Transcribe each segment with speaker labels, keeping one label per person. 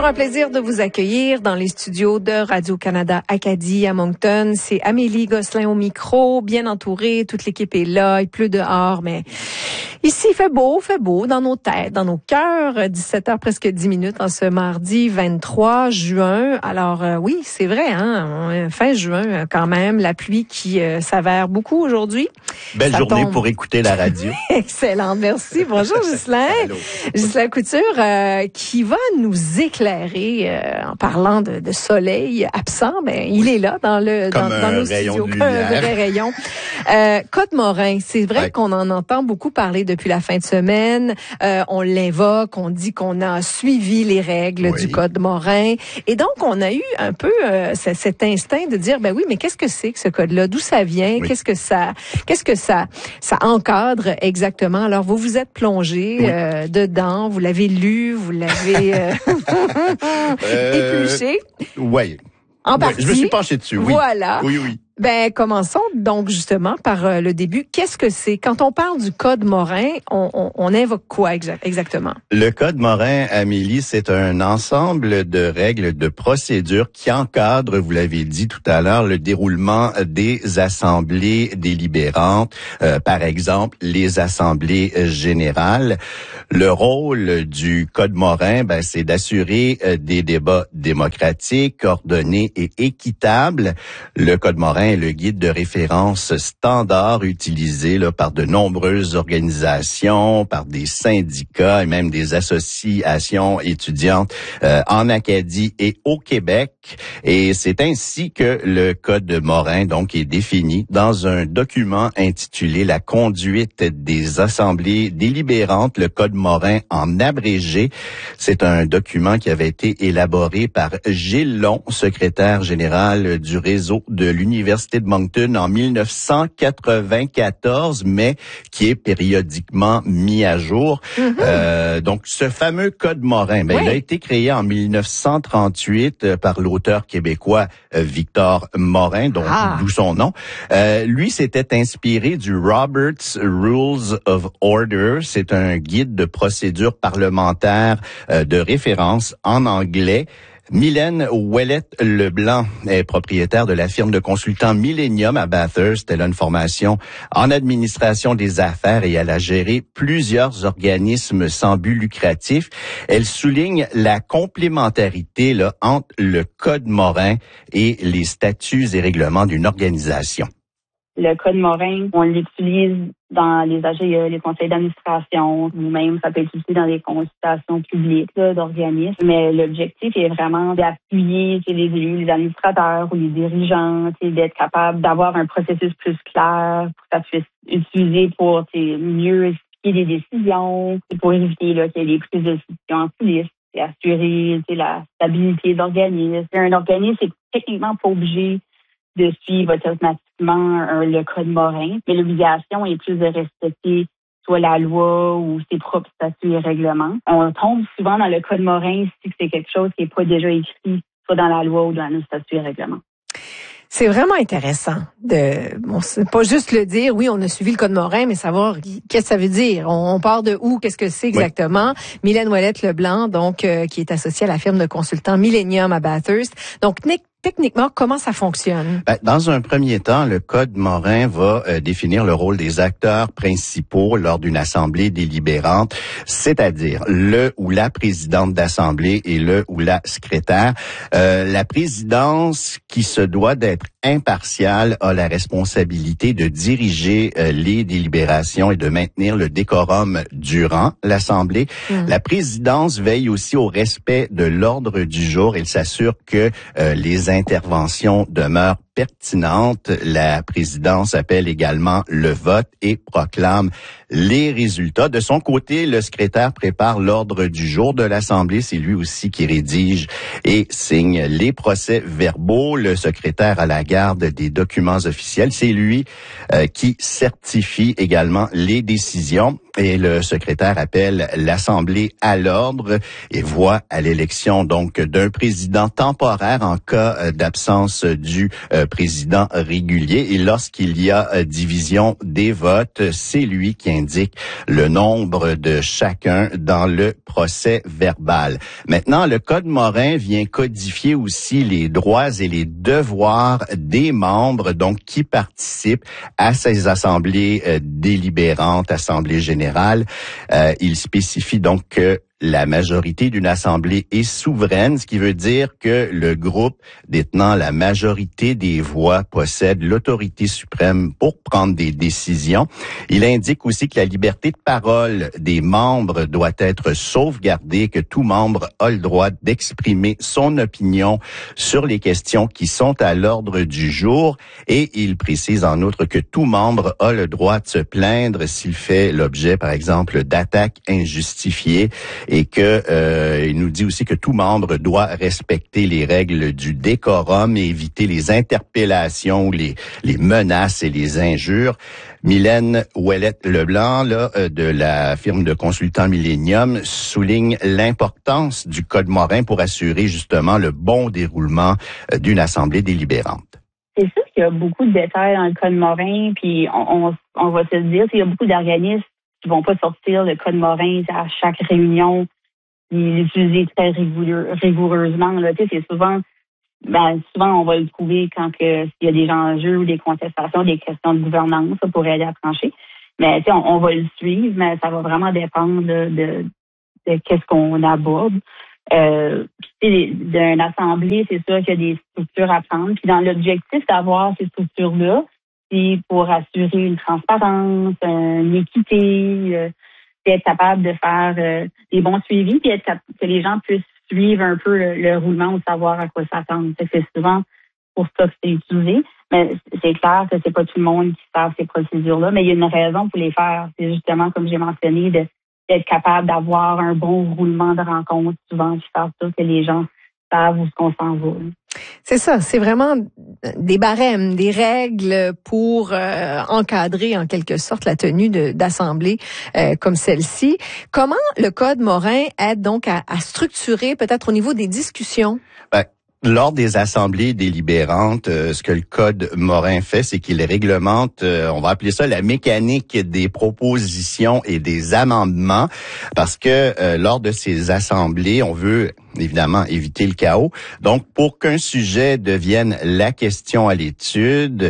Speaker 1: Toujours un plaisir de vous accueillir dans les studios de Radio-Canada Acadie à Moncton. C'est Amélie Gosselin au micro, bien entourée. Toute l'équipe est là. Il pleut dehors, mais ici, il fait beau dans nos têtes, dans nos cœurs. 17h, presque 10 minutes en ce mardi 23 juin. Alors, oui, c'est vrai, fin juin quand même. La pluie qui s'avère beaucoup aujourd'hui.
Speaker 2: Belle journée pour écouter la radio.
Speaker 1: Excellent, merci. Bonjour, Ghislain. Ghislain Couture, qui va nous éclairer en parlant de soleil absent. Ben, il est là dans nos studios, comme un vrai rayon. Code Morin, c'est vrai qu'on en entend beaucoup parler depuis la fin de semaine. On l'invoque, on dit qu'on a suivi les règles du Code Morin. Et donc, on a eu un peu cet instinct de dire, ben oui, mais qu'est-ce que c'est que ce code-là? D'où ça vient? Qu'est-ce que ça encadre exactement? Alors, vous vous êtes plongé dedans, vous l'avez lu, vous l'avez épluché.
Speaker 2: Oui.
Speaker 1: En partie.
Speaker 2: Je me suis penché dessus, oui.
Speaker 1: Voilà.
Speaker 2: Oui.
Speaker 1: Ben, commençons donc justement par le début. Qu'est-ce que c'est? Quand on parle du Code Morin, on invoque quoi exactement?
Speaker 2: Le Code Morin, Amélie, c'est un ensemble de règles, de procédures qui encadrent, vous l'avez dit tout à l'heure, le déroulement des assemblées délibérantes, par exemple les assemblées générales. Le rôle du Code Morin, c'est d'assurer des débats démocratiques, ordonnés et équitables. Le Code Morin est le guide de référence standard utilisé par de nombreuses organisations, par des syndicats et même des associations étudiantes en Acadie et au Québec. Et c'est ainsi que le Code Morin donc est défini dans un document intitulé La conduite des assemblées délibérantes, le Code Morin en abrégé. C'est un document qui avait été élaboré par Gilles Long, secrétaire général du réseau de l'Université de Moncton en 1994, mais qui est périodiquement mis à jour. Donc, ce fameux Code Morin, il a été créé en 1938 par l'auteur québécois Victor Morin, d'où son nom. Lui s'était inspiré du Roberts Rules of Order. C'est un guide de procédure parlementaire de référence en anglais. Mylène Ouellette-Leblanc est propriétaire de la firme de consultants Millennium à Bathurst. Elle a une formation en administration des affaires et elle a géré plusieurs organismes sans but lucratif. Elle souligne la complémentarité entre le Code Morin et les statuts et règlements d'une organisation.
Speaker 3: Le Code Morin, on l'utilise dans les AGE, les conseils d'administration, ou même ça peut être utilisé dans les consultations publiques d'organismes. Mais l'objectif est vraiment d'appuyer les élus, les administrateurs ou les dirigeants, d'être capable d'avoir un processus plus clair pour que ça puisse être utilisé pour mieux expliquer les décisions, pour éviter qu'il y ait des prises de décision en coulisses, et assurer la stabilité de l'organisme. Un organisme est techniquement pas obligé de suivre automatiquement le Code Morin, mais l'obligation est plus de respecter soit la loi ou ses propres statuts et règlements. On tombe souvent dans le Code Morin si c'est quelque chose qui n'est pas déjà écrit, soit dans la loi ou dans nos statuts et règlements.
Speaker 1: C'est vraiment intéressant c'est pas juste le dire, oui, on a suivi le Code Morin, mais savoir qu'est-ce que ça veut dire. On part de où, qu'est-ce que c'est exactement. Mylène Ouellette-Leblanc, donc, qui est associée à la firme de consultants Millennium à Bathurst. Donc, techniquement, comment ça fonctionne?
Speaker 2: Dans un premier temps, le Code Morin va définir le rôle des acteurs principaux lors d'une assemblée délibérante, c'est-à-dire le ou la présidente d'assemblée et le ou la secrétaire. La présidence, qui se doit d'être impartiale, a la responsabilité de diriger les délibérations et de maintenir le décorum durant l'assemblée. La présidence veille aussi au respect de l'ordre du jour. Elle s'assure que les interventions demeurent pertinentes. La présidence appelle également le vote et proclame les résultats. De son côté, le secrétaire prépare l'ordre du jour de l'Assemblée. C'est lui aussi qui rédige et signe les procès-verbaux. Le secrétaire a la garde des documents officiels. C'est lui qui certifie également les décisions. Et le secrétaire appelle l'Assemblée à l'ordre et voit à l'élection donc d'un président temporaire en cas d'absence du président régulier. Et lorsqu'il y a division des votes, c'est lui qui indique le nombre de chacun dans le procès verbal. Maintenant, le Code Morin vient codifier aussi les droits et les devoirs des membres, donc qui participent à ces assemblées délibérantes, assemblées générales. Il spécifie donc que la majorité d'une assemblée est souveraine, ce qui veut dire que le groupe détenant la majorité des voix possède l'autorité suprême pour prendre des décisions. Il indique aussi que la liberté de parole des membres doit être sauvegardée, que tout membre a le droit d'exprimer son opinion sur les questions qui sont à l'ordre du jour. Et il précise en outre que tout membre a le droit de se plaindre s'il fait l'objet, par exemple, d'attaques injustifiées. Et que il nous dit aussi que tout membre doit respecter les règles du décorum et éviter les interpellations, les menaces et les injures. Mylène Ouellette-Leblanc, de la firme de consultants Millennium, souligne l'importance du Code Morin pour assurer justement le bon déroulement d'une assemblée délibérante.
Speaker 3: C'est sûr qu'il y a beaucoup de détails dans le Code Morin, puis on va se le dire, il y a beaucoup d'organismes qui vont pas sortir le Code Morin à chaque réunion, ils l'utilisent très rigoureusement. Là. C'est souvent on va le trouver quand il y a des enjeux ou des contestations, des questions de gouvernance pour aider à trancher. Mais on va le suivre, mais ça va vraiment dépendre de qu'est-ce qu'on aborde. D'une assemblée, c'est sûr qu'il y a des structures à prendre. Puis dans l'objectif d'avoir ces structures-là, c'est pour assurer une transparence, une équité, être capable de faire des bons suivis, puis que les gens puissent suivre un peu le roulement ou savoir à quoi s'attendre. C'est souvent pour ça que c'est utilisé. Mais c'est clair que c'est pas tout le monde qui sait ces procédures-là, mais il y a une raison pour les faire. C'est justement, comme j'ai mentionné, d'être capable d'avoir un bon roulement de rencontre, souvent, puis faire ça que les gens savent où qu'on s'en va.
Speaker 1: C'est ça, c'est vraiment des barèmes, des règles pour encadrer en quelque sorte la tenue d'assemblées comme celle-ci. Comment le Code Morin aide donc à structurer peut-être au niveau des discussions?
Speaker 2: Lors des assemblées délibérantes, ce que le Code Morin fait, c'est qu'il réglemente, on va appeler ça la mécanique des propositions et des amendements, parce que lors de ces assemblées, on veut évidemment éviter le chaos. Donc, pour qu'un sujet devienne la question à l'étude,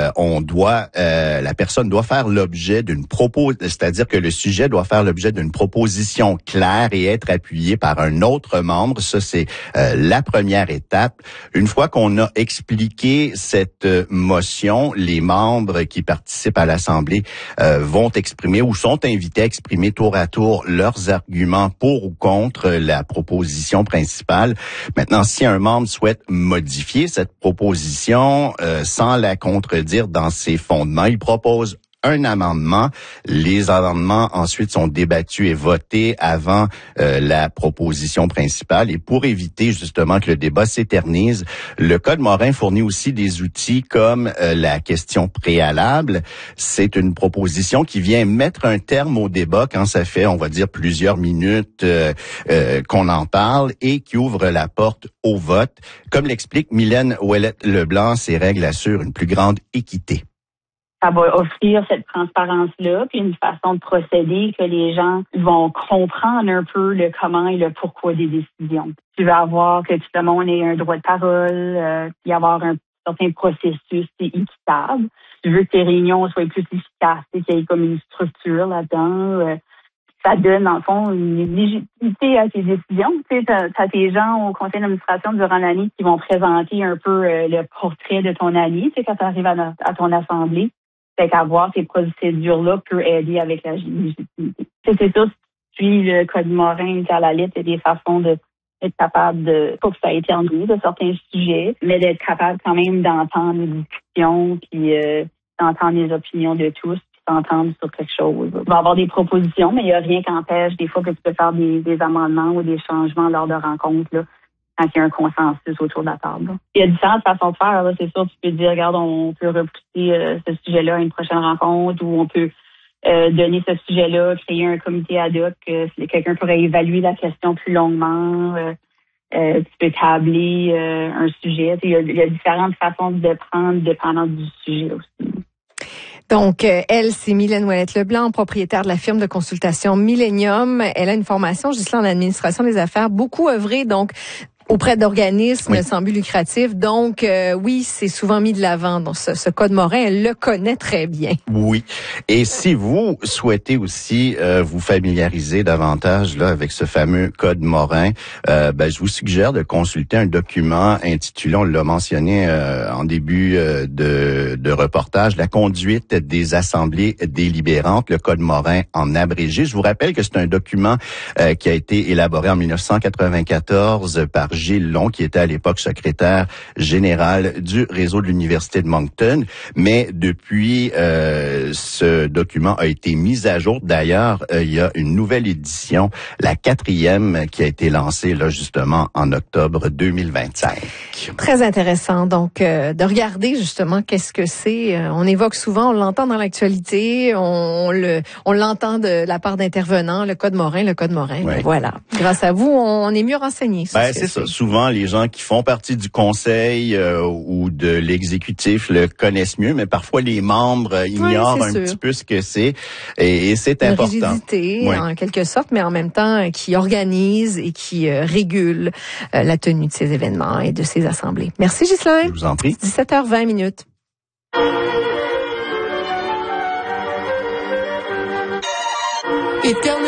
Speaker 2: la personne doit faire l'objet d'une proposition, c'est-à-dire que le sujet doit faire l'objet d'une proposition claire et être appuyé par un autre membre. Ça, c'est la première étape. Une fois qu'on a expliqué cette motion, les membres qui participent à l'Assemblée vont exprimer ou sont invités à exprimer tour à tour leurs arguments pour ou contre la proposition principale. Maintenant, si un membre souhaite modifier cette proposition sans la contredire dans ses fondements, il propose un amendement. Les amendements ensuite sont débattus et votés avant la proposition principale. Et pour éviter justement que le débat s'éternise, le Code Morin fournit aussi des outils comme la question préalable. C'est une proposition qui vient mettre un terme au débat quand ça fait, on va dire, plusieurs minutes qu'on en parle et qui ouvre la porte au vote. Comme l'explique Mylène Ouellette-Leblanc, ces règles assurent une plus grande équité.
Speaker 3: Ça va offrir cette transparence-là, puis une façon de procéder que les gens vont comprendre un peu le comment et le pourquoi des décisions. Tu veux avoir que tout le monde ait un droit de parole, puis avoir un certain processus équitable. Tu veux que tes réunions soient plus efficaces, qu'il y ait comme une structure là-dedans. Ça donne, dans le fond, une légitimité à tes décisions. Tu sais, t'as tes gens au conseil d'administration durant l'année qui vont présenter un peu le portrait de ton année, tu sais, quand tu arrives à ton assemblée. Fait qu'avoir ces procédures-là peut aider avec la légitimité. C'est sûr, si tu suis le Code Morin à la lettre, il y a des façons d'être capable pas que ça éternue de certains sujets, mais d'être capable quand même d'entendre les discussions, puis d'entendre les opinions de tous, puis s'entendre sur quelque chose. Il va y avoir des propositions, mais il n'y a rien qui empêche des fois que tu peux faire des amendements ou des changements lors de rencontres, là, quand il y a un consensus autour de la table. Il y a différentes façons de faire. Là. C'est sûr, tu peux dire, regarde, on peut repousser ce sujet-là à une prochaine rencontre ou on peut donner ce sujet-là, créer un comité ad hoc. Quelqu'un pourrait évaluer la question plus longuement. tu peux tabler un sujet. Il y a différentes façons de prendre dépendant du sujet aussi.
Speaker 1: Donc, elle, c'est Mylène Ouellette-Leblanc, propriétaire de la firme de consultation Millennium. Elle a une formation, Ghislain, en administration des affaires, beaucoup œuvré, donc, auprès d'organismes sans but lucratif. Donc, oui, c'est souvent mis de l'avant dans ce code Morin. Elle le connaît très bien.
Speaker 2: Oui. Et si vous souhaitez aussi vous familiariser davantage là avec ce fameux code Morin, je vous suggère de consulter un document intitulé, on l'a mentionné en début de reportage, la conduite des assemblées délibérantes, le code Morin en abrégé. Je vous rappelle que c'est un document qui a été élaboré en 1994 par Gilles Long, qui était à l'époque secrétaire général du réseau de l'Université de Moncton. Mais depuis, ce document a été mis à jour. D'ailleurs, il y a une nouvelle édition, la 4e, qui a été lancée là justement en octobre 2025.
Speaker 1: Très intéressant. Donc, de regarder justement qu'est-ce que c'est. On évoque souvent, on l'entend dans l'actualité, on l'entend de la part d'intervenants, le code Morin.
Speaker 2: Oui.
Speaker 1: Voilà. Grâce à vous, on est mieux renseigné.
Speaker 2: C'est ça. Souvent, les gens qui font partie du conseil ou de l'exécutif le connaissent mieux, mais parfois les membres ignorent un petit peu ce que c'est, et c'est important.
Speaker 1: Une rigidité, en quelque sorte, mais en même temps qui organise et qui régule la tenue de ces événements et de ces assemblées. Merci Ghislain.
Speaker 2: Je vous en prie.
Speaker 1: 17h20.
Speaker 4: Éternel